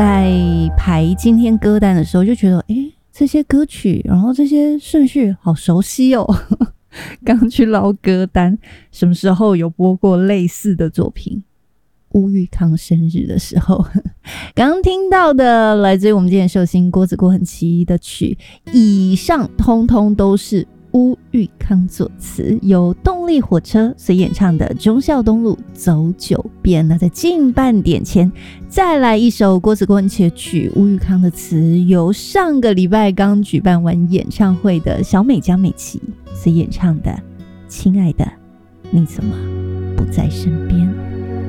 在排今天歌单的时候就觉得这些歌曲然后这些顺序好熟悉哦刚去捞歌单，什么时候有播过类似的作品？乌玉康生日的时候刚刚听到的来自于我们今天寿星郭子郭恒琪的曲，以上通通都是乌玉康作词，由动力火车所演唱的忠孝东路走九遍。那在近半点前再来一首郭子郭恒琪的曲，乌玉康的词，由上个礼拜刚举办完演唱会的小美江美琪所演唱的亲爱的你怎么不在身边。